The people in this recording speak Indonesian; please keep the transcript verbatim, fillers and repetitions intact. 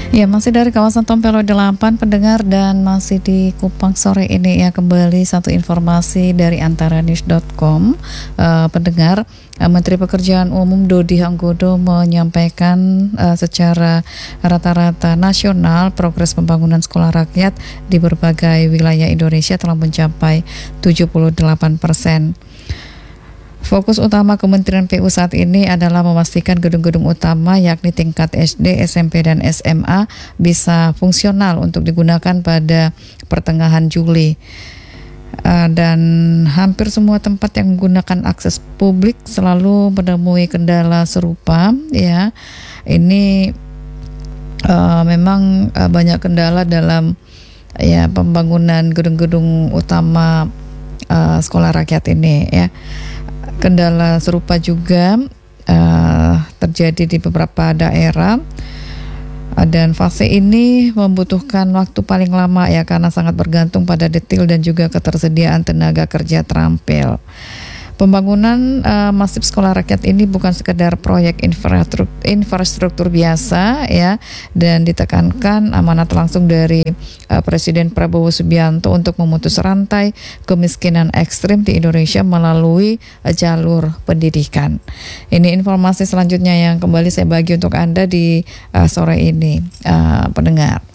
Ya, masih dari kawasan Tompelo delapan pendengar, dan masih di Kupang sore ini ya, kembali satu informasi dari antaranews dot com. uh, pendengar, uh, Menteri Pekerjaan Umum Dodi Hanggodo menyampaikan uh, secara rata-rata nasional progres pembangunan sekolah rakyat di berbagai wilayah Indonesia telah mencapai tujuh puluh delapan persen. Fokus utama Kementerian P U saat ini adalah memastikan gedung-gedung utama yakni tingkat S D, S M P, dan S M A bisa fungsional untuk digunakan pada pertengahan Juli. Uh, dan hampir semua tempat yang menggunakan akses publik selalu menemui kendala serupa. Ya, ini uh, memang uh, banyak kendala dalam ya pembangunan gedung-gedung utama uh, sekolah rakyat ini ya. Kendala serupa juga uh, terjadi di beberapa daerah, dan fase ini membutuhkan waktu paling lama ya, karena sangat bergantung pada detail dan juga ketersediaan tenaga kerja terampil. Pembangunan uh, masif sekolah rakyat ini bukan sekedar proyek infrastruktur, infrastruktur biasa ya, dan ditekankan amanat langsung dari uh, Presiden Prabowo Subianto untuk memutus rantai kemiskinan ekstrim di Indonesia melalui uh, jalur pendidikan. Ini informasi selanjutnya yang kembali saya bagi untuk Anda di uh, sore ini, uh, pendengar.